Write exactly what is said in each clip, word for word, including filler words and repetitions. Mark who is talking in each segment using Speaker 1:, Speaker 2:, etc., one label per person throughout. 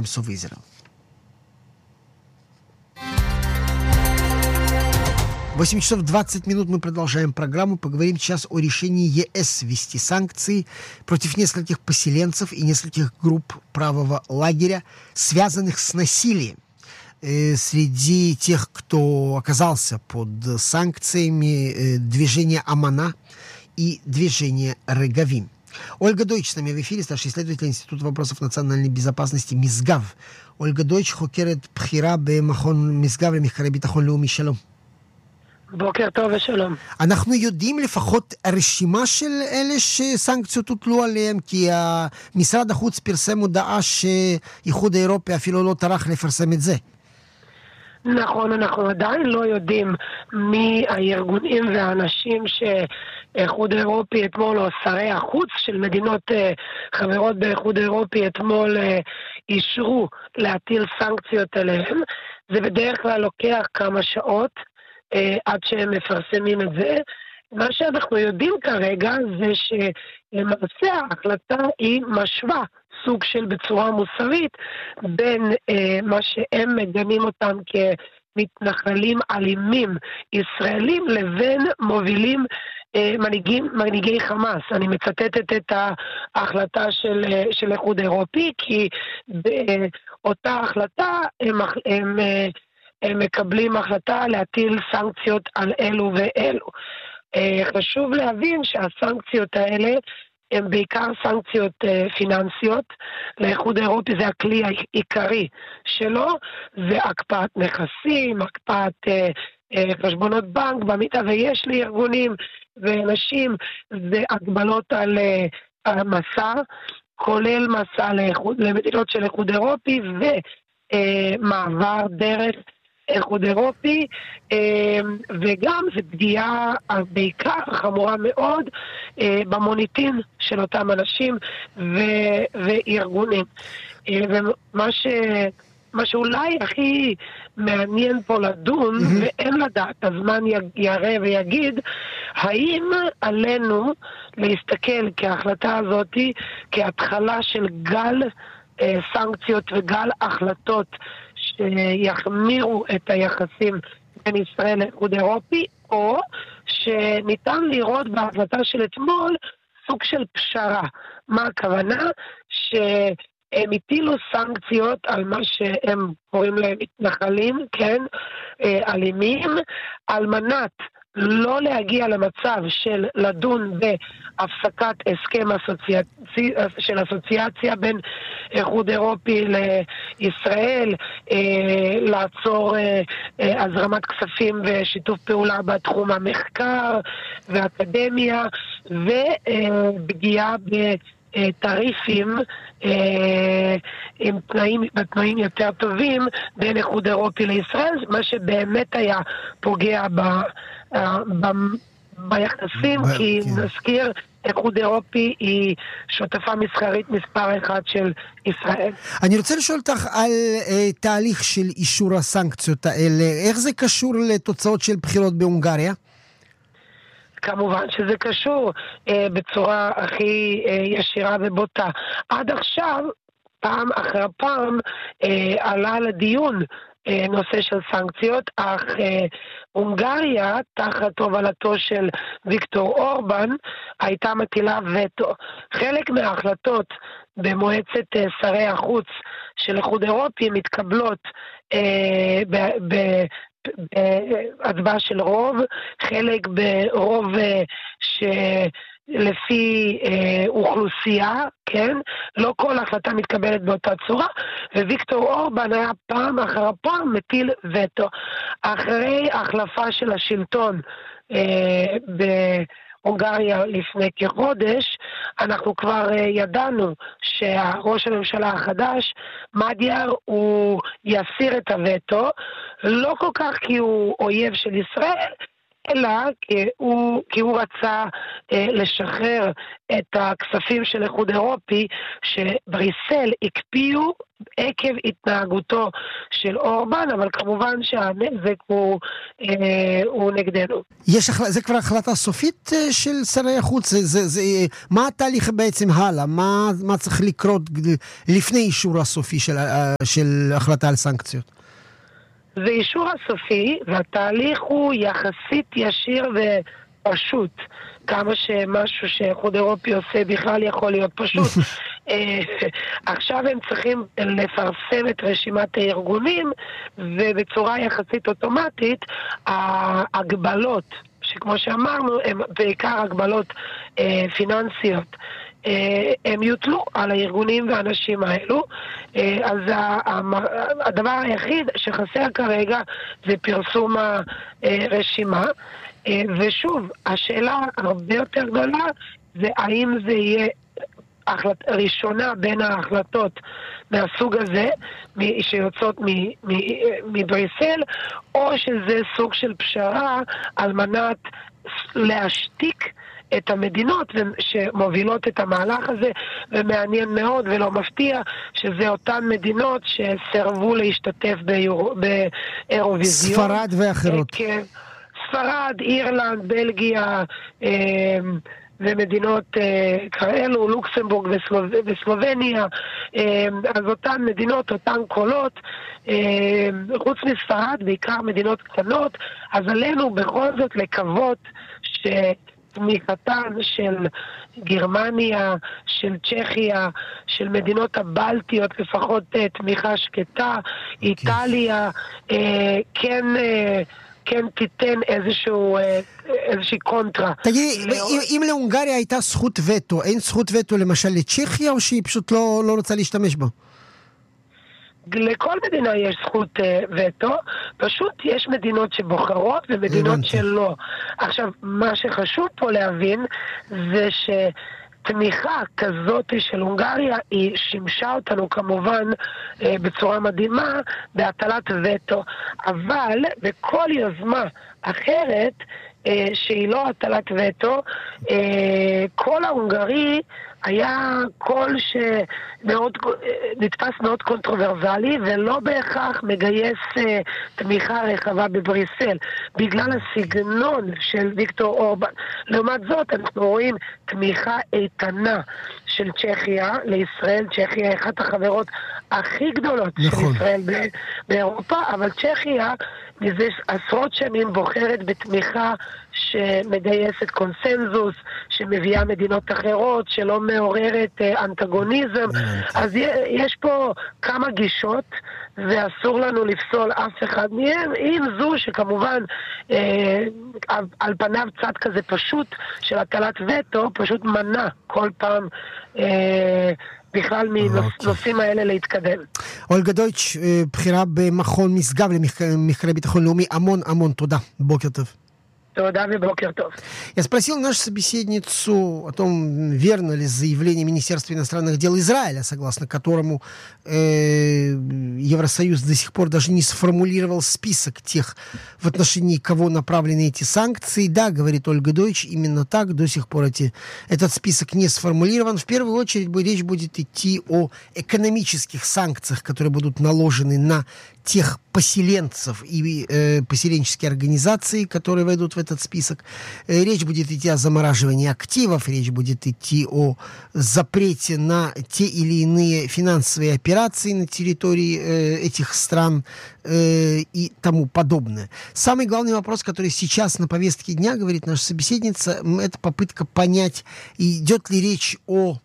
Speaker 1: Times of Israel. восемь часов двадцать минут мы продолжаем программу. Поговорим сейчас о решении ЕС ввести санкции против нескольких поселенцев и нескольких групп правого лагеря, связанных с насилием. Э, среди тех, кто оказался под санкциями, э, движение Амана и движение Регавим. Ольга Дойч с нами в эфире, старший исследователь Института вопросов национальной безопасности МИСГАВ. Ольга Дойч, חוקרת בכירה במכון משגב למחקרי ביטחון לאומי. שלום.
Speaker 2: בוקר טוב ושלום.
Speaker 1: אנחנו יודעים לפחות הרשימה של אלה שסנקציות הוטלו עליהם, כי משרד החוץ פרסם הודעה שאיחוד האירופי אפילו לא טרח לפרסם את זה.
Speaker 2: נכון, אנחנו עדיין לא יודעים מי הארגונים והאנשים שאיחוד האירופי אתמול, או שרי החוץ של מדינות חברות באיחוד האירופי אתמול אישרו להטיל סנקציות עליהם. זה בדרך כלל לוקח כמה שעות עד שהם מפרסמים את זה. מה שאנחנו יודעים כרגע זה שלמעשה ההחלטה היא משווה סוג של בצורה מוסרית בין אה, מה שהם מגנים אותם כמתנחלים אלימים ישראלים לבין מובילים אה, מנהיגים, מנהיגי חמאס. אני מצטטת את ההחלטה של, של איחוד אירופי, כי באותה החלטה הם, הם, הם, הם מקבלים החלטה להטיל סנקציות על אלו ואלו. אה, חשוב להבין שהסנקציות האלה הן בעיקר סנקציות uh, פיננסיות. לאיחוד האירופי זה הכלי העיקרי שלו, זה הקפאת נכסים, הקפאת uh, uh, חשבונות בנק, במידה ויש לי ארגונים ואנשים, זה הגבלות על uh, מסע, כולל מסע לאיחוד, למדינות של איחוד אירופי, ומעבר uh, דרך איחוד אירופי, וגם זה פגיעה בעיקר חמורה מאוד במוניטין של אותם אנשים וארגונים. ומה ש... מה שאולי הכי מעניין פה לדון, mm-hmm. ואין לדעת, הזמן יראה ויגיד, האם עלינו להסתכל כהחלטה הזאת, כהתחלה של גל אה, סנקציות וגל החלטות שיחמירו את היחסים בין ישראל לאיחוד אירופי, או שניתן לראות בהחלטה של אתמול סוג של פשרה. מה הכוונה? שהם הטילו סנקציות על מה שהם קוראים להם מתנחלים, כן, אלימים, על מנת לא להגיע למצב של לדון בהפסקת הסכם אסוציאצי, של אסוציאציה בין איחוד אירופי לישראל, אה, לעצור אה, אה, הזרמת כספים ושיתוף פעולה בתחום המחקר והאקדמיה, ופגיעה בטריפים אה, עם תנאים, בתנאים יותר טובים בין איחוד אירופי לישראל, מה שבאמת היה פוגע ב... ב... ביחסים, ב... כי כן. נזכיר, איחוד אירופי היא שותפה מסחרית מספר אחד של ישראל.
Speaker 1: אני רוצה לשאול אותך על אה, תהליך של אישור הסנקציות האלה, איך זה קשור לתוצאות של בחירות בהונגריה?
Speaker 2: כמובן שזה קשור אה, בצורה הכי אה, ישירה ובוטה. עד עכשיו, פעם אחר פעם, אה, עלה לדיון נושא של סנקציות, אך אה, הונגריה, תחת הובלתו של ויקטור אורבן, הייתה מטילה וטו. חלק מההחלטות במועצת אה, שרי החוץ של איחוד אירופי מתקבלות אה, ב... ב בהצבעה של רוב, חלק ברוב אה, ש... לפי אה, אוכלוסייה, כן? לא כל החלטה מתקבלת באותה צורה, וויקטור אורבן היה פעם אחר פעם מטיל וטו. אחרי החלפה של השלטון אה, בהונגריה לפני כחודש, אנחנו כבר אה, ידענו שהראש הממשלה החדש, מדיאר, הוא יסיר את הווטו, לא כל כך כי הוא אויב של ישראל, אלא כי הוא, כי הוא רצה אה, לשחרר את הכספים של איחוד אירופי שבריסל הקפיאו עקב התנהגותו של אורבן, אבל כמובן שהנזק הוא, אה, הוא נגדנו.
Speaker 1: יש, זה כבר החלטה סופית של שרי החוץ? זה, זה, זה, מה התהליך בעצם הלאה? מה, מה צריך לקרות לפני אישור הסופי של, של החלטה על סנקציות?
Speaker 2: זה אישור הסופי, והתהליך הוא יחסית ישיר ופשוט. כמה שמשהו שאיחוד אירופי עושה בכלל יכול להיות פשוט. עכשיו הם צריכים לפרסם את רשימת הארגונים, ובצורה יחסית אוטומטית, ההגבלות, שכמו שאמרנו, הן בעיקר הגבלות פיננסיות, הם יוטלו על הארגונים והאנשים האלו. אז הדבר היחיד שחסר כרגע זה פרסום הרשימה, ושוב, השאלה הרבה יותר גדולה זה האם זה יהיה החלט, ראשונה בין ההחלטות מהסוג הזה שיוצאות מבריסל, או שזה סוג של פשרה על מנת להשתיק את המדינות שמובילות את המהלך הזה, ומעניין מאוד ולא מפתיע שזה אותן מדינות שסרבו להשתתף באירוויזיון.
Speaker 1: ספרד ואחרות.
Speaker 2: כן, ספרד, אירלנד, בלגיה ומדינות כאלו, לוקסמבורג וסלובניה. אז אותן מדינות, אותן קולות, חוץ מספרד, בעיקר מדינות קטנות. אז עלינו בכל זאת לקוות ש... תמיכתן של גרמניה, של צ'כיה, של מדינות הבלטיות, לפחות תמיכה שקטה, okay. איטליה, אה, כן, אה, כן תיתן איזשהו, אה, איזושהי קונטרה.
Speaker 1: תגידי, לא... אם, אם להונגריה הייתה זכות וטו, אין זכות וטו למשל לצ'כיה, או שהיא פשוט לא, לא רוצה להשתמש בו?
Speaker 2: לכל מדינה יש זכות uh, וטו, פשוט יש מדינות שבוחרות ומדינות שלא. עכשיו, מה שחשוב פה להבין זה שתמיכה כזאת של הונגריה היא שימשה אותנו כמובן uh, בצורה מדהימה בהטלת וטו, אבל בכל יוזמה אחרת uh, שהיא לא הטלת וטו, uh, כל ההונגרי היה קול שמאוד, נתפס מאוד קונטרוברזלי, ולא בהכרח מגייס uh, תמיכה רחבה בבריסל, בגלל הסגנון של ויקטור אורבן. לעומת זאת, אנחנו רואים תמיכה איתנה של צ'כיה לישראל. צ'כיה היא אחת החברות הכי גדולות נכון. של ישראל ב- באירופה, אבל צ'כיה מזה עשרות שנים בוחרת בתמיכה שמגייסת קונסנזוס, שמביאה מדינות אחרות, שלא מעוררת אה, אנטגוניזם. אז יש פה כמה גישות, ואסור לנו לפסול אף אחד מהם, עם זו שכמובן אה, על פניו צד כזה פשוט של הטלת וטו, פשוט מנע כל פעם אה, בכלל מנושאים האלה להתקדם.
Speaker 1: אולגה דויטש, בחירה במכון משגב למחקרי ביטחון לאומי, המון המון תודה. בוקר טוב. Я спросил нашу собеседницу о том, верно ли заявление Министерства иностранных дел Израиля, согласно которому э, Евросоюз до сих пор даже не сформулировал список тех, в отношении кого направлены эти санкции. Да, говорит Ольга Дойч, именно так, до сих пор эти, этот список не сформулирован. В первую очередь речь будет идти о экономических санкциях, которые будут наложены на тех поселенцев и э, поселенческие организации, которые войдут в этот список. Э, речь будет идти о замораживании активов, речь будет идти о запрете на те или иные финансовые операции на территории э, этих стран э, и тому подобное. Самый главный вопрос, который сейчас на повестке дня, говорит наша собеседница, это попытка понять, идет ли речь о,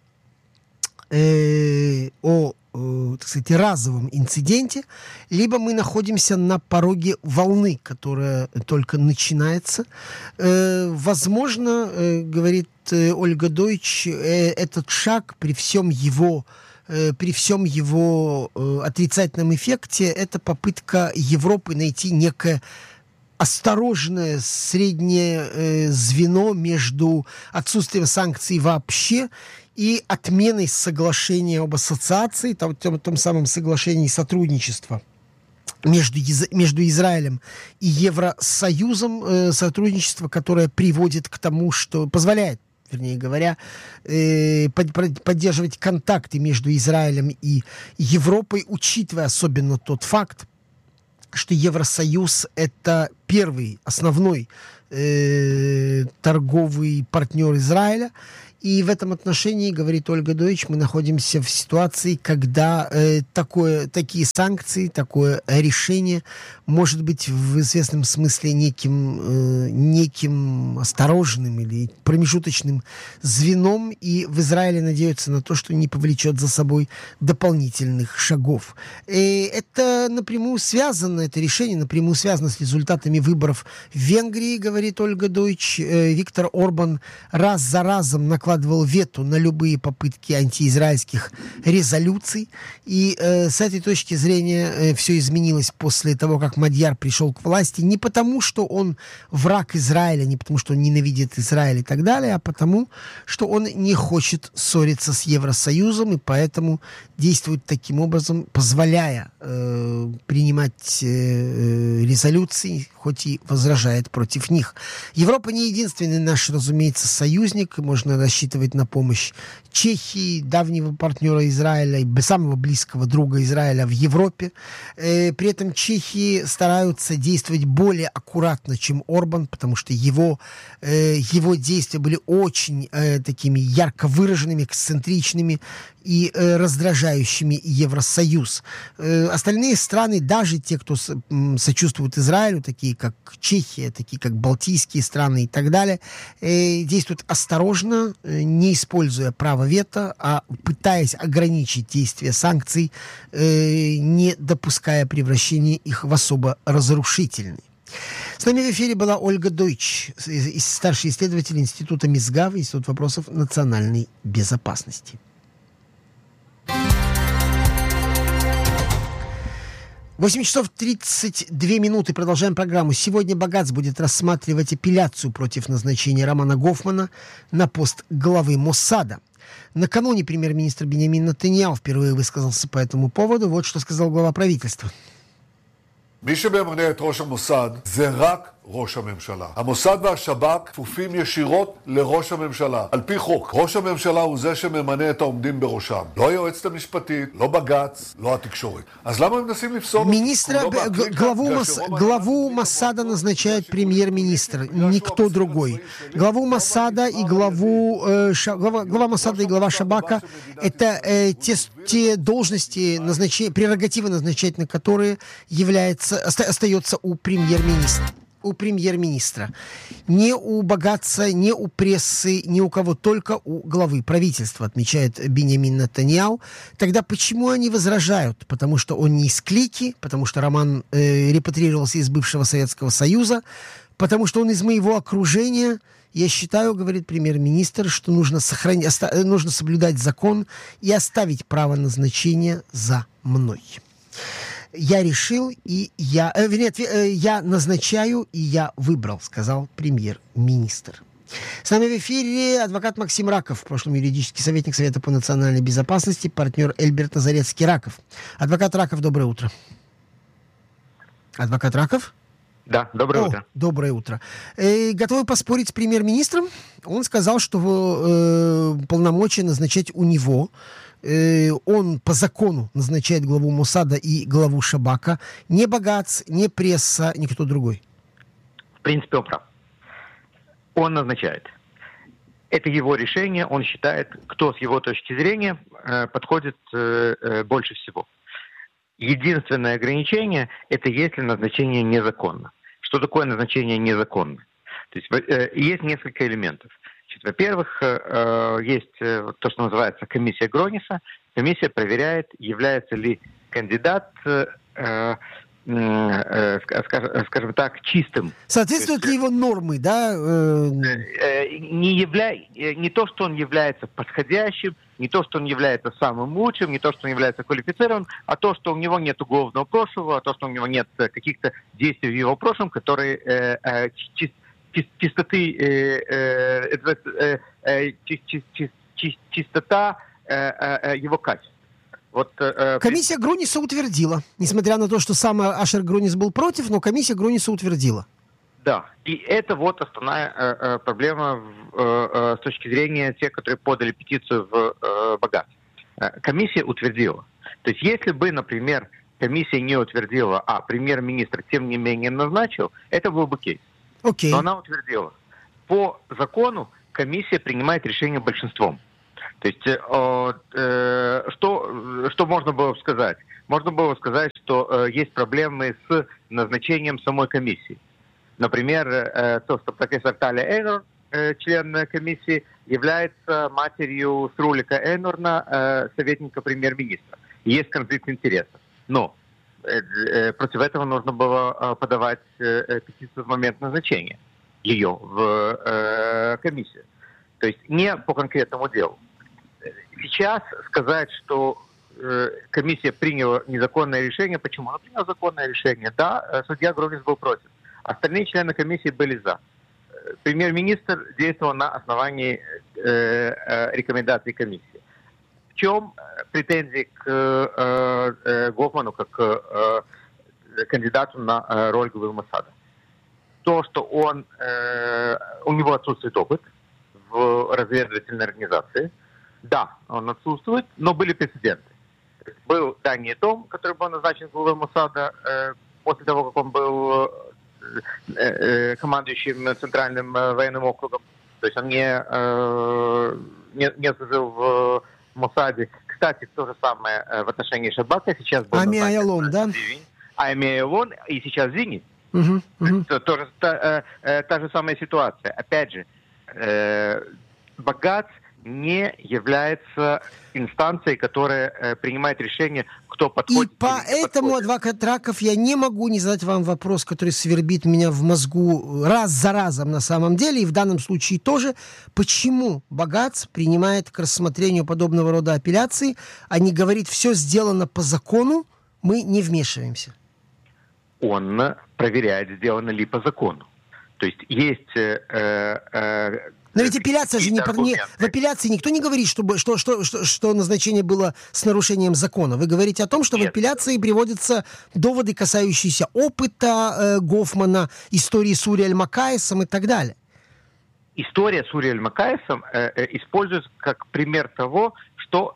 Speaker 1: э, о так сказать, разовом инциденте, либо мы находимся на пороге волны, которая только начинается. Э, возможно, э, говорит э, Ольга Дойч, э, этот шаг при всем его, э, при всем его э, отрицательном эффекте, это попытка Европы найти некое осторожное среднее э, звено между отсутствием санкций вообще и отменой соглашения об ассоциации, том, том, том самом соглашении сотрудничества между, между Израилем и Евросоюзом, э, сотрудничество, которое приводит к тому, что позволяет, вернее говоря, э, под, поддерживать контакты между Израилем и Европой, учитывая особенно тот факт, что Евросоюз — это первый, основной э, торговый партнер Израиля. И в этом отношении, говорит Ольга Дойч, мы находимся в ситуации, когда э, такое, такие санкции, такое решение может быть в известном смысле неким, э, неким осторожным или промежуточным звеном, и в Израиле надеются на то, что не повлечет за собой дополнительных шагов. И это напрямую связано, это решение напрямую связано с результатами выборов в Венгрии, говорит Ольга Дойч. Э, Виктор Орбан раз за разом накладывал вето на любые попытки антиизраильских резолюций. И э, с этой точки зрения э, все изменилось после того, как Мадьяр пришел к власти. Не потому, что он враг Израиля, не потому, что он ненавидит Израиль и так далее, а потому, что он не хочет ссориться с Евросоюзом и поэтому действует таким образом, позволяя э, принимать э, резолюции, хоть и возражает против них. Европа не единственный наш, разумеется, союзник. Можно рассчитывать на помощь Чехии, давнего партнера Израиля и самого близкого друга Израиля в Европе. Э, при этом чехи стараются действовать более аккуратно, чем Орбан, потому что его, э, его действия были очень э, такими ярко выраженными, эксцентричными и э, раздражающими Евросоюз. Э, остальные страны, даже те, кто с, м, сочувствует Израилю, такие как Чехия, такие как Балтийские страны и так далее, э, действуют осторожно, э, не используя право вето, а пытаясь ограничить действие санкций, э, не допуская превращения их в особо разрушительные. С нами в эфире была Ольга Дойч, старший исследователь Института МИСГАВ, Институт вопросов национальной безопасности. восемь часов тридцать две минуты. Продолжаем программу. Сегодня Багац будет рассматривать апелляцию против назначения Романа Гофмана на пост главы Моссада. Накануне премьер-министр Биньямин Нетаньяху впервые высказался по этому поводу. Вот что сказал глава правительства.
Speaker 3: מי שממנה את ראש המוסד זה רק ראש הממשלה. המוסד והשב"כ כפופים ישירות לראש הממשלה. על פי חוק, ראש הממשלה הוא זה שממנה את העומדים בראשם. לא היועצת המשפטית, לא בג"ץ, לא התקשורת. אז למה הם מנסים לפסול?
Speaker 1: Министра, главу, мос, главу Моссада назначает премьер-министр, никто другой. Главу Моссада и главу э, ша, глава, глава Моссада и глава Шабака — это э, те, те должности, назначения, прерогативы, назначать на которые является, оста, остается у премьер-министра. У премьер-министра. Не у богатца, не у прессы, ни у кого, только у главы правительства, отмечает Биньямин Нетаньяху. Тогда почему они возражают? Потому что он не из клики, потому что Роман э, репатрировался из бывшего Советского Союза, потому что он из моего окружения. Я считаю, говорит премьер-министр, что нужно, сохранить, оста- нужно соблюдать закон и оставить право назначения за мной. Я решил, и я... Э, нет, э, я назначаю, и я выбрал, сказал премьер-министр. С нами в эфире адвокат Максим Раков, в прошлом юридический советник Совета по национальной безопасности, партнер Эльберт Назарецкий-Раков. Адвокат Раков, доброе утро. Адвокат Раков?
Speaker 4: Да, доброе
Speaker 1: О,
Speaker 4: утро.
Speaker 1: Доброе утро. Э, готовы поспорить с премьер-министром? Он сказал, что э, полномочия назначать у него. Он по закону назначает главу Моссада и главу Шабака. Не богатц, не пресса, никто другой.
Speaker 4: В принципе, он прав. Он назначает. Это его решение. Он считает, кто с его точки зрения подходит больше всего. Единственное ограничение – это если назначение незаконно. Что такое назначение незаконно? То есть есть несколько элементов. Во-первых, есть то, что называется комиссия Грониса. Комиссия проверяет, является ли кандидат, скажем так, чистым.
Speaker 1: Соответствуют ли его нормы, да?
Speaker 4: Не, явля... не то, что он является подходящим, не то, что он является самым лучшим, не то, что он является квалифицированным, а то, что у него нет уголовного прошлого, а то, что у него нет каких-то действий в его прошлом, которые чисто чистоты, э, э, э, чи, чи, чи, чи, чистота э, э, его качеств. Вот, э,
Speaker 1: комиссия
Speaker 4: при...
Speaker 1: Груниса утвердила. Несмотря на то, что сам Ашер Грунис был против, но комиссия Груниса утвердила.
Speaker 4: Да, и это вот основная э, э, проблема в, э, э, с точки зрения тех, которые подали петицию в э, Багат. Э, комиссия утвердила. То есть если бы, например, комиссия не утвердила, а премьер-министр тем не менее назначил, это был бы кейс.
Speaker 1: Окей.
Speaker 4: Но она утвердила. По закону комиссия принимает решение большинством. То есть э, э, что, что можно было сказать? Можно было сказать, что э, есть проблемы с назначением самой комиссии. Например, э, то, что профессор Таля Эйнорн, э, член комиссии, является матерью Срулика Эйнорна, э, советника премьер-министра. Есть конфликт интересов. Но э, э, против этого нужно было э, подавать э, петицию в момент назначения ее в э, комиссию. То есть не по конкретному делу. Сейчас сказать, что э, комиссия приняла незаконное решение, почему? Она приняла законное решение. Да, э, судья Грунис был против. Остальные члены комиссии были за. Премьер-министр действовал на основании э, э, рекомендаций комиссии. В чем претензии к э, э, Гофману как э, кандидату на э, роль главы Моссада? То, что он, э, у него отсутствует опыт в разведывательной организации. Да, он отсутствует, но были прецеденты. Был Дани Том, который был назначен главой Моссада э, после того, как он был э, э, командующим Центральным э, военным округом. То есть он не, э, не, не служил в Моссаде. Кстати, то же самое в отношении Шабака. Сейчас был
Speaker 1: Ами Аялон, да?
Speaker 4: Ами Аялон и сейчас Зинит.
Speaker 1: Угу, угу.
Speaker 4: То, тоже, та, э, та же самая ситуация. Опять же, э, Багат не является инстанцией, которая э, принимает решение, кто подходит.
Speaker 1: И поэтому, адвокат Раков, я не могу не задать вам вопрос, который свербит меня в мозгу раз за разом на самом деле, и в данном случае тоже. Почему Багат принимает к рассмотрению подобного рода апелляции, а не говорит, все сделано по закону, мы не вмешиваемся?
Speaker 4: Он проверяет, сделано ли по закону. То есть есть... Э, э,
Speaker 1: Но ведь апелляция же не, не... В апелляции никто не говорит, чтобы, что, что, что, что назначение было с нарушением закона. Вы говорите о том, что Нет. в апелляции приводятся доводы, касающиеся опыта э, Гофмана, истории с Ури Аль-Макаисом и так далее.
Speaker 4: История с Ури Аль-Макаисом э, э, используется как пример того, что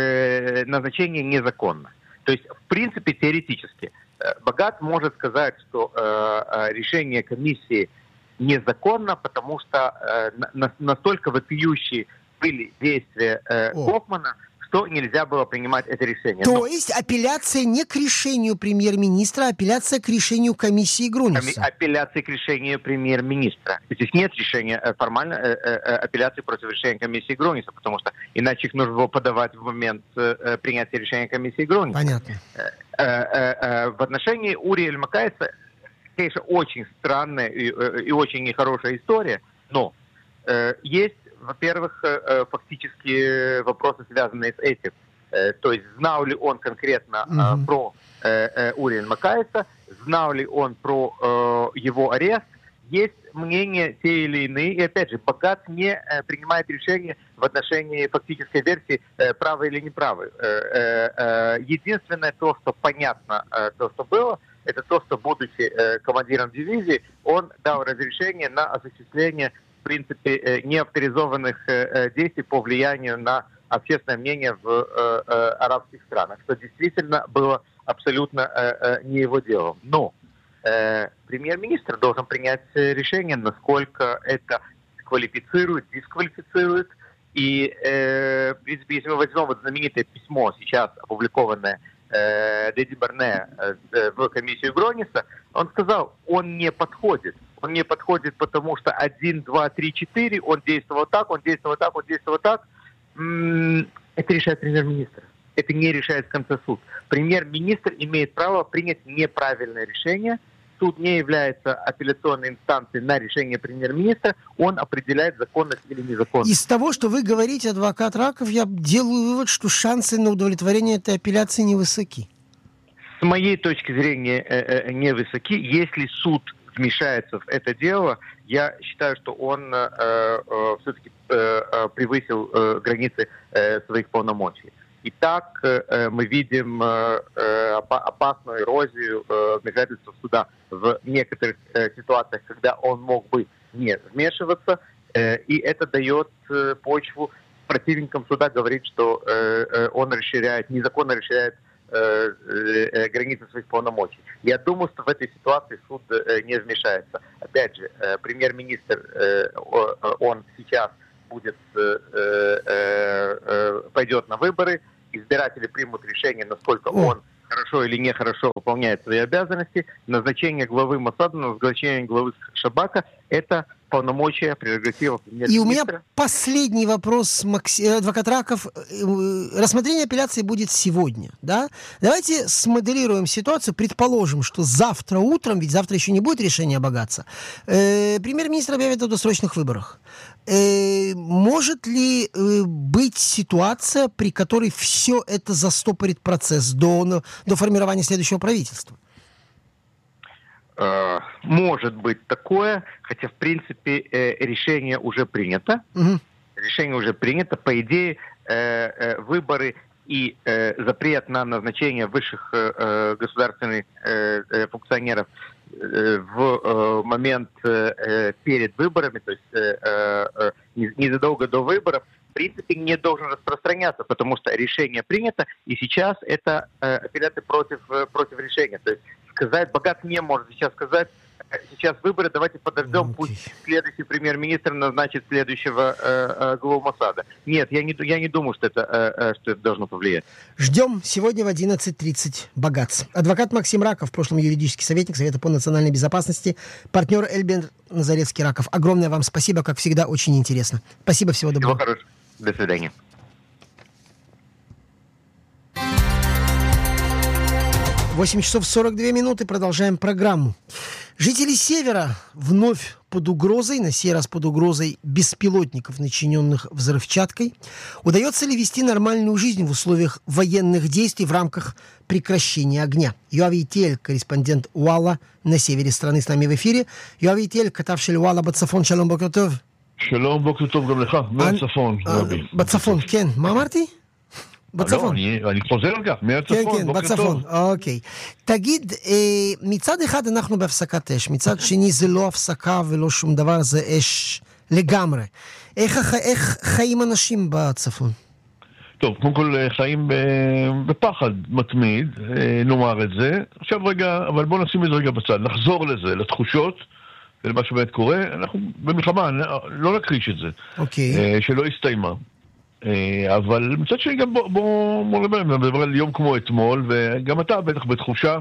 Speaker 4: э, назначение незаконно. То есть, в принципе, теоретически, э, Багат может сказать, что э, решение комиссии незаконно, потому что э, на, настолько вопиющие были действия э, Гофмана, что нельзя было принимать это решение.
Speaker 1: То
Speaker 4: Но...
Speaker 1: есть апелляция не к решению премьер-министра, а апелляция к решению комиссии Груниса.
Speaker 4: Апелляция к решению премьер-министра. Здесь нет решения формально э, э, апелляции против решения комиссии Груниса, потому что иначе их нужно было подавать в момент э, принятия решения комиссии Груниса.
Speaker 1: Понятно.
Speaker 4: Э, э, э, в отношении Ури Аль-Макаиса, конечно, очень странная и, и очень нехорошая история, но э, есть, во-первых, э, фактически вопросы, связанные с этим. Э, то есть, знал ли он конкретно э, mm-hmm. про э, э, Ури Аль-Макаиса, знал ли он про э, его арест. Есть мнения те или иные, и опять же, Багат не э, принимает решение в отношении фактической версии, э, правы или неправы. Э, э, э, единственное то, что понятно, э, то, что было, это то, что, будучи э, командиром дивизии, он дал разрешение на осуществление, в принципе, э, неавторизованных э, действий по влиянию на общественное мнение в э, э, арабских странах, что действительно было абсолютно э, э, не его делом. Но э, премьер-министр должен принять решение, насколько это квалифицирует, дисквалифицирует. И, э, в принципе, если мы возьмем вот знаменитое письмо, сейчас опубликованное Деди Барне в комиссию Груниса, он сказал, он не подходит. Он не подходит, потому что один, два, три, четыре, он действовал так, он действовал так, он действовал так. Это решает премьер-министр. Это не решает в конце суд. Премьер-министр имеет право принять неправильное решение. Суд не является апелляционной инстанцией на решение премьер-министра, он определяет законность или незаконность.
Speaker 1: Из того, что вы говорите, адвокат Раков, я делаю вывод, что шансы на удовлетворение этой апелляции невысоки.
Speaker 4: С моей точки зрения, э, э, невысоки. Если суд вмешается в это дело, я считаю, что он э, э, все-таки э, превысил э, границы э, своих полномочий. И так э, мы видим э, опасную эрозию э, вмешательства суда в некоторых э, ситуациях, когда он мог бы не вмешиваться, э, и это дает э, почву противникам суда говорить, что э, э, он расширяет, незаконно расширяет э, э, границы своих полномочий. Я думаю, что в этой ситуации суд э, не вмешается. Опять же, э, премьер-министр, э, он сейчас будет, э, э, э, пойдет на выборы, избиратели примут решение, насколько он хорошо или нехорошо выполняет свои обязанности. Назначение главы Моссада, назначение главы Шабака – это полномочия, прерогатива премьер-министра.
Speaker 1: И у меня последний вопрос, Макс... адвокат Раков. Рассмотрение апелляции будет сегодня, да? Давайте смоделируем ситуацию. Предположим, что завтра утром, ведь завтра еще не будет решения богатства, э, премьер-министр объявит о досрочных выборах. Э, может ли э, быть ситуация, при которой все это застопорит процесс до, до формирования следующего правительства?
Speaker 4: Может быть такое, хотя, в принципе, решение уже принято. Угу. Решение уже принято. По идее, выборы и запрет на назначение высших государственных функционеров в момент перед выборами, то есть незадолго до выборов, в принципе, не должен распространяться, потому что решение принято, и сейчас это апелляты против, против решения. То есть сказать, Богат не может сейчас сказать, сейчас выборы, давайте подождем, okay. пусть следующий премьер-министр назначит следующего э, э, главу Моссада. Нет, я не, я не думаю, что это, э, что это должно повлиять.
Speaker 1: Ждем сегодня в одиннадцать тридцать Богатс. Адвокат Максим Раков, в прошлом юридический советник Совета по национальной безопасности, партнер Эльбер Назарецкий-Раков. Огромное вам спасибо, как всегда, очень интересно. Спасибо, всего доброго.
Speaker 4: Всего хорошего. До свидания.
Speaker 1: восемь часов сорок две минуты, продолжаем программу. Жители Севера вновь под угрозой, на сей раз под угрозой беспилотников, начиненных взрывчаткой. Удается ли вести нормальную жизнь в условиях военных действий в рамках прекращения огня? Йоави Итиэль, корреспондент УАЛа на севере страны, с нами в эфире. Йоави Итиэль, כתב של УАЛа בצפון, שלום בוקר טוב.
Speaker 5: שלום, בוקר טוב גם לך, מהצפון.
Speaker 1: בצפון, כן. מה אמרתי? בצפון.
Speaker 5: לא, אני חוזר על כך, מהצפון,
Speaker 1: כן, כן,
Speaker 5: בוקר
Speaker 1: בצפון,
Speaker 5: טוב.
Speaker 1: אוקיי. תגיד, מצד אחד אנחנו בהפסקת אש, מצד שני זה לא הפסקה ולא שום דבר, זה אש לגמרי. איך, איך חיים אנשים בצפון?
Speaker 5: טוב, קודם כל חיים בפחד מתמיד, נאמר את זה. עכשיו רגע, אבל בואו נשים את זה רגע בצד, נחזור לזה, לתחושות, ולמה שבאמת קורה. אנחנו במלחמה, לא נקריש את זה.
Speaker 1: אוקיי.
Speaker 5: שלא הסתיימה. אבל מצד שני גם בוא, בוא, בוא נדבר, נדבר על יום כמו אתמול, וגם אתה בטח בתחושה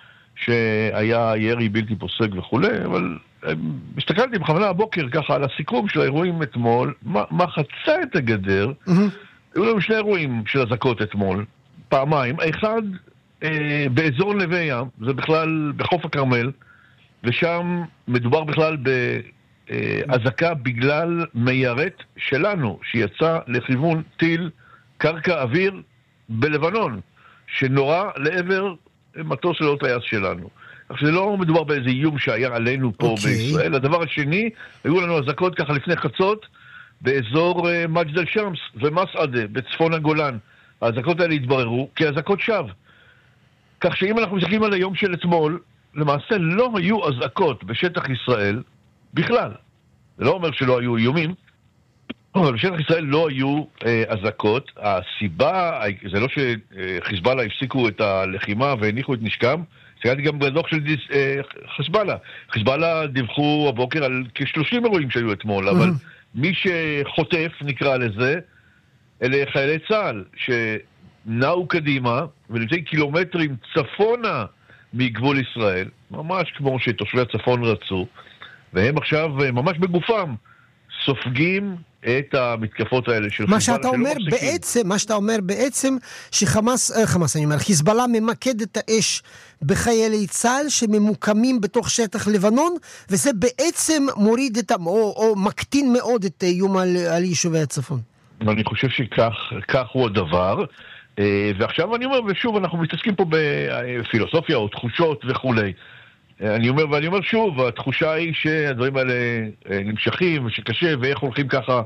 Speaker 5: שהיה ירי בלתי פוסק וכו', אבל הסתכלתי בכוונה הבוקר ככה על הסיכום של האירועים אתמול, מה, מה חצה את הגדר, mm-hmm. היו לנו שני אירועים של הזקות אתמול, פעמיים, האחד אה, באזור נווה ים, זה בכלל בחוף הכרמל, ושם מדובר בכלל ב... הזקה בגלל מיירט שלנו שיצא לכיוון טיל קרקע אוויר בלבנון שנורא לעבר מטוס של טייס שלנו. עכשיו זה לא מדובר באיזה איום שהיה עלינו פה okay. בישראל. הדבר השני, היו לנו הזקות ככה לפני חצות באזור uh, מג'דל שמס ומסעדה בצפון הגולן. ההזקות האלה התבררו כהזקות שווא. כך שאם אנחנו מסתכלים על היום של אתמול, למעשה לא היו הזקות בשטח ישראל בכלל. זה לא אומר שלא היו איומים, אבל בשטח ישראל לא היו אה, הזקות. הסיבה, זה לא שחיזבאללה הפסיקו את הלחימה והניחו את נשקם, סגרתי גם בדוח של דיס, אה, חיזבאללה. חיזבאללה דיווחו הבוקר על כ-שלושים אירועים שהיו אתמול, אבל מי שחוטף, נקרא לזה, אלה חיילי צה"ל, שנעו קדימה, ולפני קילומטרים צפונה מגבול ישראל, ממש כמו שתושבי הצפון רצו, והם עכשיו ממש בגופם סופגים את המתקפות האלה של חיזבאללה.
Speaker 1: מה שאתה אומר בעצם, מה שאתה אומר בעצם, שחמאס, חמאס אני אומר, חיזבאללה ממקד את האש בחיילי צה"ל שממוקמים בתוך שטח לבנון, וזה בעצם מוריד את, או, או מקטין מאוד את איום על, על יישובי הצפון.
Speaker 5: אני חושב שכך כך הוא הדבר. ועכשיו אני אומר, ושוב, אנחנו מתעסקים פה בפילוסופיה או תחושות וכולי. אני אומר, ואני אומר שוב, התחושה היא שהדברים האלה נמשכים ושקשה, ואיך הולכים ככה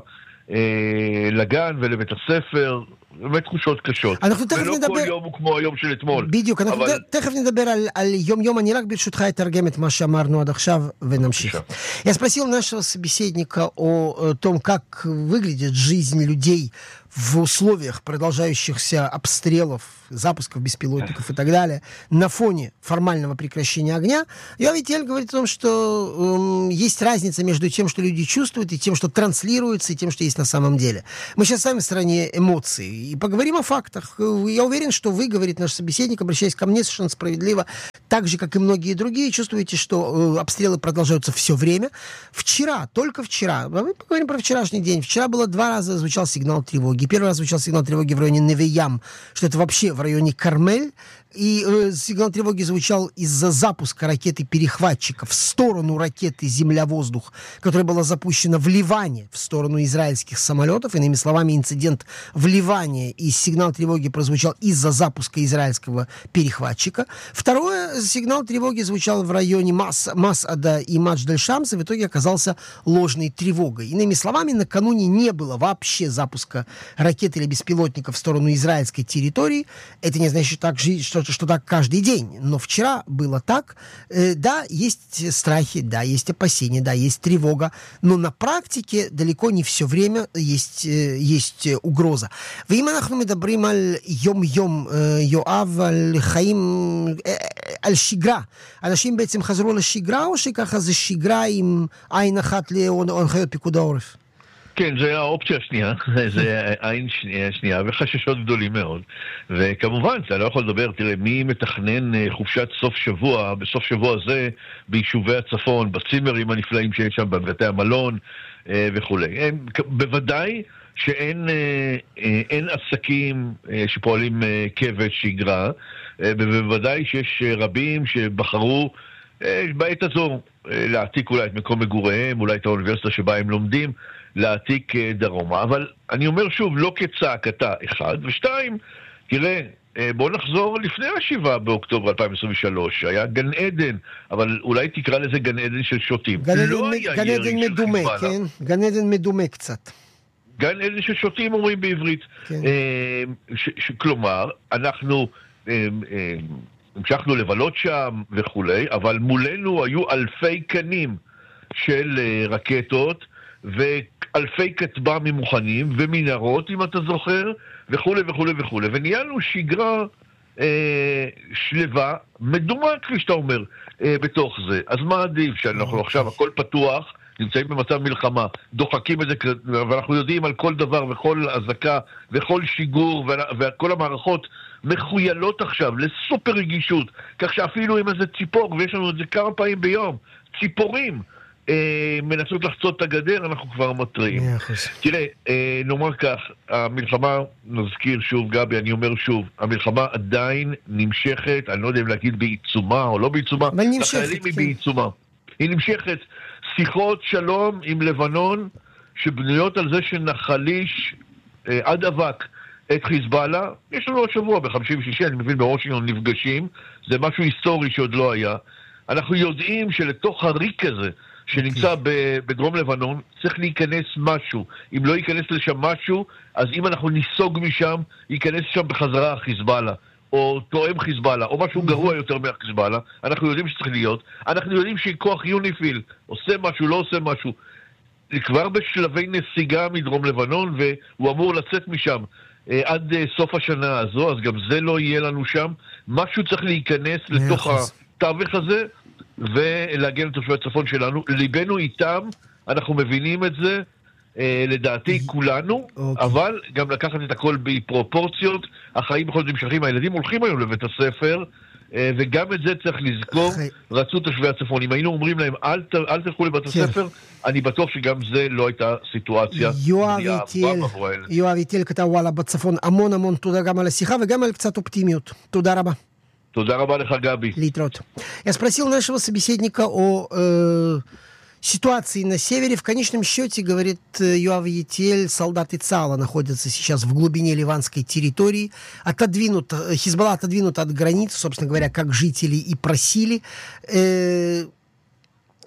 Speaker 5: לגן ולבית הספר, באמת תחושות קשות. ולא
Speaker 1: נדבר...
Speaker 5: כל יום הוא כמו היום של אתמול.
Speaker 1: בדיוק, אנחנו
Speaker 5: אבל...
Speaker 1: תכף נדבר על, על יום-יום, אני רק ברשותך אתרגם את מה שאמרנו עד עכשיו ונמשיך. Я спросил нашего собеседника о том, как выглядит жизнь людей в условиях продолжающихся обстрелов, запусков беспилотников и так далее, на фоне формального прекращения огня. Йоави Итиэль говорит о том, что э, есть разница между тем, что люди чувствуют, и тем, что транслируется, и тем, что есть на самом деле. Мы сейчас сами в стране эмоций, и поговорим о фактах. Я уверен, что вы, говорит наш собеседник, обращаясь ко мне совершенно справедливо, так же, как и многие другие, чувствуете, что э, обстрелы продолжаются все время. Вчера, только вчера, мы поговорим про вчерашний день, вчера было два раза звучал сигнал тревоги. Первый раз звучал сигнал тревоги в районе Неве-Ям, что это вообще в районе Кармель. И э, сигнал тревоги звучал из-за запуска ракеты-перехватчика в сторону ракеты «Земля-воздух», которая была запущена в Ливане в сторону израильских самолетов. Иными словами, инцидент в Ливане, и сигнал тревоги прозвучал из-за запуска израильского перехватчика. Второе, сигнал тревоги звучал в районе Мас, Масада и Мадждаль-Шамс, и в итоге оказался ложной тревогой. Иными словами, накануне не было вообще запуска ракет или беспилотников в сторону израильской территории. Это не значит, так, что что так каждый день. Но вчера было так. Э, да, есть страхи, да, есть опасения, да, есть тревога. Но на практике далеко не все время есть, э, есть угроза. ואם אנחנו מדברים על יום-יום, יואב, על חיים, על שגרה, אנשים בעצם חזרו לשגרה, או שככה זה שגרה עם עין אחת להנחיות פיקוד העורף?
Speaker 5: כן, זה האופציה השנייה, זה עין שנייה, שנייה, וחששות גדולים מאוד. וכמובן, אתה לא יכול לדבר, תראה, מי מתכנן חופשת סוף שבוע, בסוף שבוע הזה, ביישובי הצפון, בצימרים הנפלאים שיש שם, בבתי המלון וכו'. בוודאי שאין אין עסקים שפועלים כבש שגרה, ובוודאי שיש רבים שבחרו בעת הזו להעתיק אולי את מקום מגוריהם, אולי את האוניברסיטה שבה הם לומדים, להעתיק דרומה. אבל אני אומר שוב, לא כצעקתה אחד, ושתיים, תראה, בואו נחזור לפני השבעה באוקטובר אלפיים עשרים ושלוש, היה גן עדן, אבל אולי תקרא לזה גן עדן של שוטים.
Speaker 1: גן עדן,
Speaker 5: לא
Speaker 1: מ...
Speaker 5: היה
Speaker 1: גן
Speaker 5: ירי
Speaker 1: עדן
Speaker 5: של
Speaker 1: מדומה,
Speaker 5: חיזבאללה.
Speaker 1: כן? גן עדן מדומה קצת.
Speaker 5: גן עדן של שוטים אומרים בעברית.
Speaker 1: כן.
Speaker 5: ש, ש, כלומר, אנחנו המשכנו לבלות שם וכולי, אבל מולנו היו אלפי קנים של רקטות, ואלפי כטב"מים מוכנים, ומנהרות, אם אתה זוכר, וכולי וכולי וכולי. וניהלנו שגרה אה, שלווה, מדומה, כפי שאתה אומר, אה, בתוך זה. אז מה עדיף? שאנחנו עכשיו, הכל פתוח, נמצאים במצב מלחמה, דוחקים את זה, ואנחנו יודעים על כל דבר, וכל הזקה, וכל שיגור, וכל המערכות מחוילות עכשיו לסופר רגישות, כך שאפילו עם איזה ציפור, ויש לנו את זה כמה פעמים ביום, ציפורים, אה, מנסות לחצות את הגדר, אנחנו כבר מטרים. תראה, אה, נאמר כך, המלחמה, נזכיר שוב, גבי, אני אומר שוב, המלחמה עדיין נמשכת, אני לא יודע אם להגיד בעיצומה או לא בעיצומה,
Speaker 1: אבל נמשכת,
Speaker 5: החיילים היא
Speaker 1: כן.
Speaker 5: בעיצומה. היא נמשכת. שיחות שלום עם לבנון, שבנויות על זה שנחליש אה, עד אבק את חיזבאללה. יש לנו עוד שבוע, ב-חמישי ושישי, אני מבין, בוושינגטון נפגשים, זה משהו היסטורי שעוד לא היה. אנחנו יודעים שלתוך הריק הזה, שנמצא בדרום לבנון, צריך להיכנס משהו. אם לא ייכנס לשם משהו, אז אם אנחנו ניסוג משם, ייכנס שם בחזרה החיזבאללה, או תואם חיזבאללה, או משהו גרוע יותר מהחיזבאללה. אנחנו יודעים שצריך להיות. אנחנו יודעים שכוח יוניפיל עושה משהו, לא עושה משהו. כבר בשלבי נסיגה מדרום לבנון, והוא אמור לצאת משם עד סוף השנה הזו, אז גם זה לא יהיה לנו שם. משהו צריך להיכנס לתוך התווך הזה, ולהגן לתושבי הצפון שלנו. ליבנו איתם, אנחנו מבינים את זה, אה, לדעתי כולנו, okay. אבל גם לקחת את הכל בפרופורציות. החיים בכל זאת נמשכים, הילדים הולכים היום לבית הספר, אה, וגם את זה צריך לזכור. okay. רצו תושבי הצפון, אם היינו אומרים להם אל, ת, אל תלכו לבית הספר, okay. אני בטוח שגם זה לא הייתה סיטואציה.
Speaker 1: יואב איטל כתב וואלה בצפון, המון המון תודה גם על השיחה וגם על קצת אופטימיות. תודה רבה.
Speaker 5: תודה רבה לך, גבי.
Speaker 1: Литрот. Я спросил нашего собеседника о э, ситуации на севере. В конечном счете, говорит Йоав Етиэль, солдаты ЦАЛа находятся сейчас в глубине ливанской территории. Отодвинут, Хизбалла отодвинут от границы, собственно говоря, как жители и просили. Э,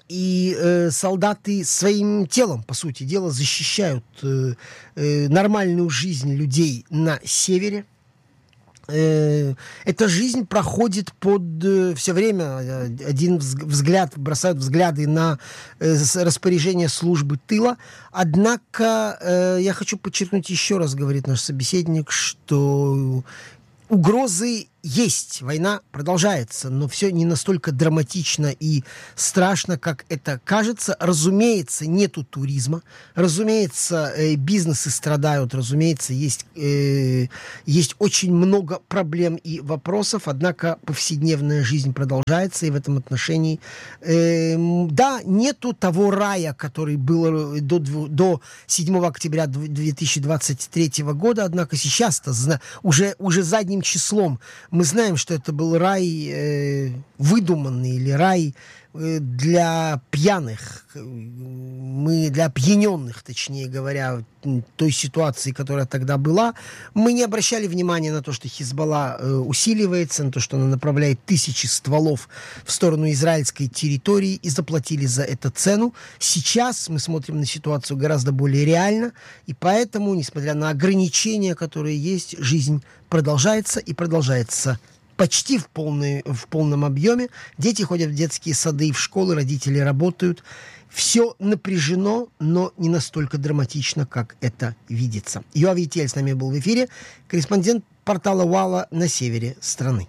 Speaker 1: И э, солдаты своим телом, по сути дела, защищают э, э, нормальную жизнь людей на севере. Э, эта жизнь проходит под э, все время один взгляд, бросают взгляды на э, распоряжение службы тыла. Однако э, я хочу подчеркнуть еще раз, говорит наш собеседник, что угрозы есть, война продолжается, но все не настолько драматично и страшно, как это кажется. Разумеется, нету туризма, разумеется, э, бизнесы страдают, разумеется, есть, э, есть очень много проблем и вопросов, однако повседневная жизнь продолжается, и в этом отношении, э, да, нету того рая, который был до, до седьмого октября две тысячи двадцать третьего года, однако сейчас-то уже, уже задним числом мы знаем, что это был рай э, выдуманный или рай э, для пьяных, мы для опьяненных, точнее говоря, той ситуации, которая тогда была. Мы не обращали внимания на то, что Хизбалла э, усиливается, на то, что она направляет тысячи стволов в сторону израильской территории, и заплатили за это цену. Сейчас мы смотрим на ситуацию гораздо более реально, и поэтому, несмотря на ограничения, которые есть, жизнь продолжается и продолжается почти в, полной, в полном объеме. Дети ходят в детские сады и в школы, родители работают. Все напряжено, но не настолько драматично, как это видится. Йоав Етель с нами был в эфире, корреспондент портала Уала на севере страны.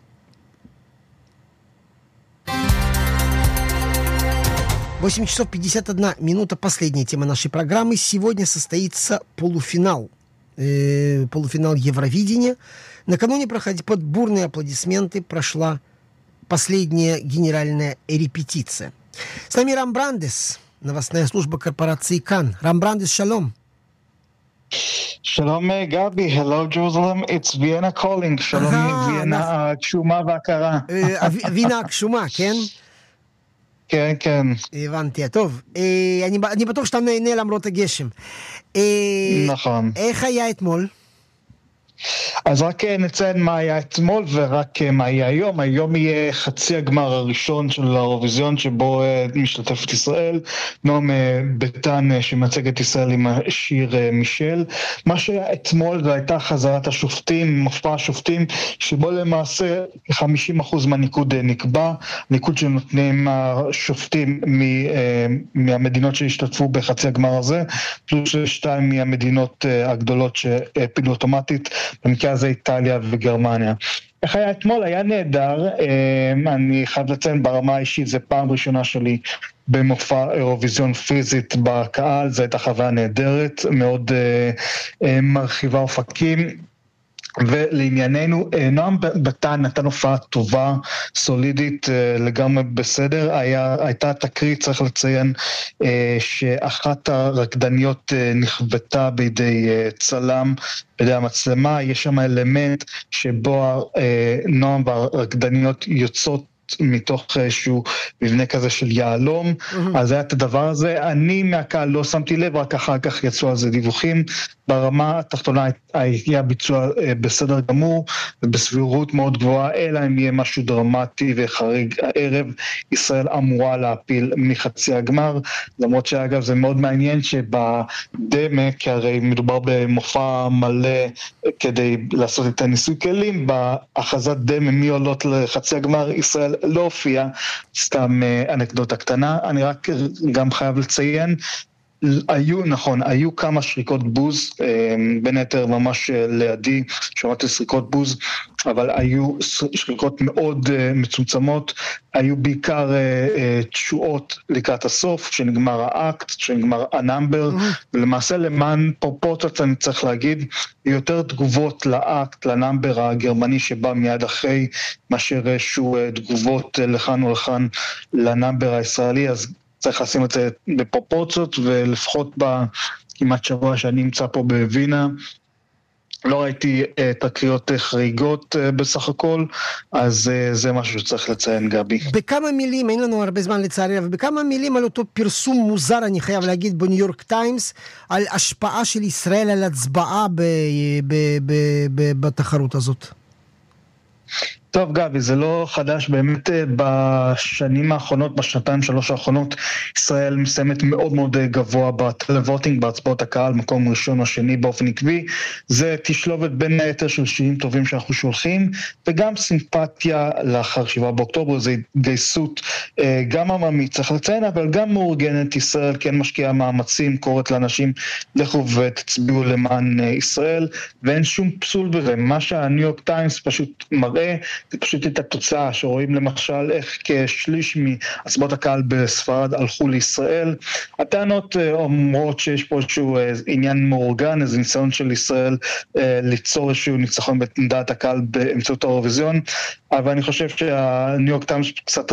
Speaker 1: восемь часов пятьдесят одна минута, последняя тема нашей программы. Сегодня состоится полуфинал. Э, полуфинал Евровидения. Накануне проходи, под бурные аплодисменты прошла последняя генеральная репетиция. С нами Рам Брандес, новостная служба корпорации Кан. Рам Брандес, шалом.
Speaker 6: שלום גבי, hello Jerusalem, it's Vienna calling, שלום מווינה הגשומה והקרה.
Speaker 1: וינה הגשומה, כן?
Speaker 6: כן, כן.
Speaker 1: הבנתי, טוב. אני בטוח שאתה נהנה למרות הגשם.
Speaker 6: נכון.
Speaker 1: איך היה אתמול?
Speaker 6: אז רק נציין מה היה אתמול ורק מה יהיה היום. היום יהיה חצי הגמר הראשון של האירוויזיון שבו משתתפת ישראל, נועם ביטן שמייצג את ישראל עם השיר מישל. מה שהיה אתמול זה הייתה חזרת השופטים, מופע השופטים, שבו למעשה חמישים אחוז מהניקוד נקבע, ניקוד שנותנים השופטים מהמדינות שהשתתפו בחצי הגמר הזה, פלוס שתיים מהמדינות הגדולות שהפילו אוטומטית, במקרה הזה איטליה וגרמניה. איך היה אתמול? היה נהדר. אני חייב לציין ברמה האישית, זה פעם ראשונה שלי במופע אירוויזיון פיזית בקהל, זו הייתה חוויה נהדרת, מאוד מרחיבה אופקים. ולענייננו, נועם ביטן נתן הופעה טובה, סולידית, לגמרי בסדר. היה, הייתה תקרית, צריך לציין, שאחת הרקדניות נכבתה בידי צלם, בידי המצלמה. יש שם אלמנט שבו נועם והרקדניות יוצאות מתוך איזשהו מבנה כזה של יעלום, mm-hmm. אז היה את הדבר הזה. אני מהקהל לא שמתי לב, רק אחר כך יצאו על זה דיווחים. ברמה התחתונה היה ביצוע בסדר גמור, ובסבירות מאוד גבוהה, אלא אם יהיה משהו דרמטי וחריג הערב, ישראל אמורה להפיל מחצי הגמר, למרות שאגב זה מאוד מעניין שבדמה, כי הרי מדובר במופע מלא כדי לעשות את הניסוי כלים, בהכרזת דמה מי עולות לחצי הגמר, ישראל לא הופיע, סתם אנקדוטה קטנה. אני רק גם חייב לציין, היו, נכון, היו כמה שריקות בוז, בין היתר ממש לידי, שמעתי שריקות בוז, אבל היו שריקות מאוד מצומצמות, היו בעיקר תשועות לקראת הסוף, שנגמר האקט, שנגמר הנאמבר, ולמעשה למען פרופורציות אני צריך להגיד, יותר תגובות לאקט, לנאמבר הגרמני שבא מיד אחרי, מאשר איזשהו תגובות לכאן ולכאן לנאמבר הישראלי, אז צריך לשים את זה בפרופורציות, ולפחות בכמעט שבוע שאני נמצא פה בווינה, לא ראיתי תקריות חריגות בסך הכל, אז זה משהו שצריך לציין, גבי.
Speaker 1: בכמה מילים, אין לנו הרבה זמן לצערי, אבל בכמה מילים על אותו פרסום מוזר, אני חייב להגיד, בניו יורק טיימס, על השפעה של ישראל על הצבעה בתחרות הזאת.
Speaker 6: טוב גבי, זה לא חדש, באמת בשנים האחרונות, בשנתיים שלוש האחרונות, ישראל מסיימת מאוד מאוד גבוה בטלווטינג, בהצבעות הקהל, מקום ראשון או שני באופן עקבי, זה תשלובת בין היתר של שירים טובים שאנחנו שולחים, וגם סימפתיה לאחר שבעה באוקטובר, זה התגייסות גם עממית, צריך לציין, אבל גם מאורגנת. ישראל כן משקיעה מאמצים, קוראת לאנשים לכו ותצביעו למען ישראל, ואין שום פסול בזה. מה שהניו יורק טיימס פשוט מראה, זה פשוט את התוצאה, שרואים למשל איך כשליש מהצבעות הקהל בספרד הלכו לישראל. הטענות אומרות שיש פה איזשהו עניין מאורגן, איזה ניסיון של ישראל ליצור איזשהו ניצחון בדעת הקהל באמצעות האירוויזיון, אבל אני חושב שהניו יורק טיימס קצת